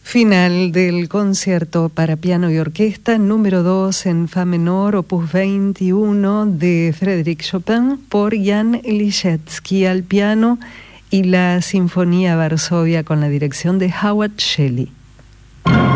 Final del concierto para piano y orquesta número 2 en fa menor, opus 21 de Frédéric Chopin por Jan Liszewski al piano y la Sinfonía Varsovia con la dirección de Howard Shelley.